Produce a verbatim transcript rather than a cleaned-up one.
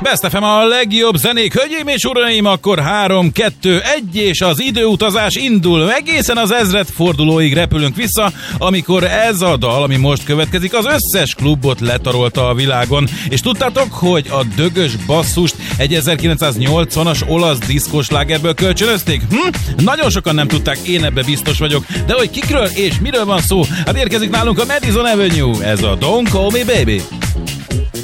Best ef em a legjobb zenék, hölgyeim és uraim, akkor három, kettő, egy és az időutazás indul. Egészen az ezredfordulóig repülünk vissza, amikor ez a dal, ami most következik, az összes klubot letarolta a világon. És tudtátok, hogy a dögös basszust egy ezerkilencszáznyolcvanas olasz diszkos slágerből kölcsönözték? Hm? Nagyon sokan nem tudták, én ebbe biztos vagyok. De hogy kikről és miről van szó? Hát érkezik nálunk a Madison Avenue, ez a Don't Call Me Baby.